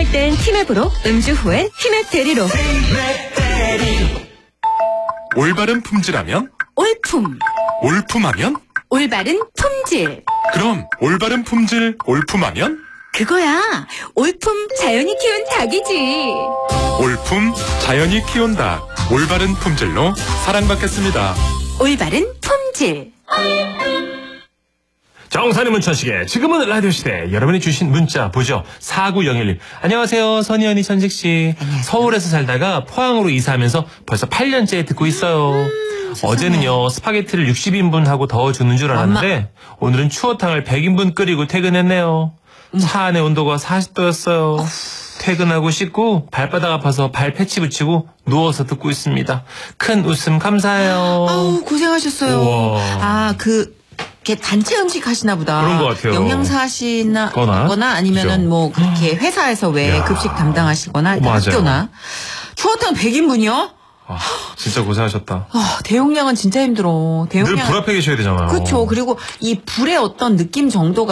힘들 땐 티맵으로, 음주 후엔 티맵 대리로. 올바른 품질하면? 올품. 올품하면? 올바른 품질. 그럼 올바른 품질 올품하면? 그거야. 올품 자연이 키운 닭이지. 올품 자연이 키운 닭. 올바른 품질로 사랑받겠습니다. 올바른 품질. 정선의 문천식의 지금은 라디오 시대. 여러분이 주신 문자 보죠. 4901님. 안녕하세요. 선희 언니, 천식 씨. 서울에서 살다가 포항으로 이사하면서 벌써 8년째 듣고 있어요. 어제는요 스파게티를 60인분 하고 더 주는 줄 알았는데 오늘은 추어탕을 100인분 끓이고 퇴근했네요. 차 안의 온도가 40도였어요. 퇴근하고 씻고 발바닥 아파서 발 패치 붙이고 누워서 듣고 있습니다. 큰 웃음 감사해요. 아우, 고생하셨어요. 우와. 아, 이렇게 단체 음식 하시나 보다. 그런 것 같아요. 영양사 하시나 거나? 아니면은 그죠? 뭐 그렇게 회사에서 왜 야. 급식 담당하시거나 맞아요. 학교나. 추어탕 100인분이요? 아, 진짜 고생하셨다. 대용량은 진짜 힘들어. 늘 불 앞에 계셔야 되잖아요. 그렇죠. 그리고 이 불의 어떤 느낌 정도가